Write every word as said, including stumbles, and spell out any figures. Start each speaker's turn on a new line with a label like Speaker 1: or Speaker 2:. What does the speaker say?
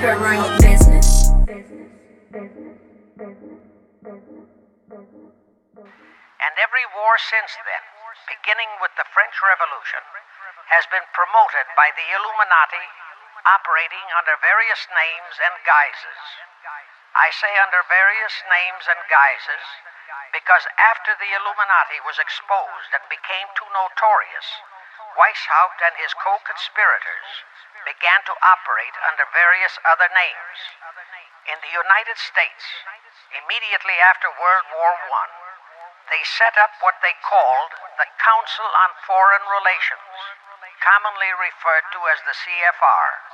Speaker 1: Real business.
Speaker 2: And every war since then, beginning with the French Revolution, has been promoted by the Illuminati, operating under various names and guises. I say under various names and guises because after the Illuminati was exposed and became too notorious, Weishaupt and his co-conspirators began to operate under various other names. In the United States, immediately after World War One, they set up what they called the Council on Foreign Relations, commonly referred to as the C F R.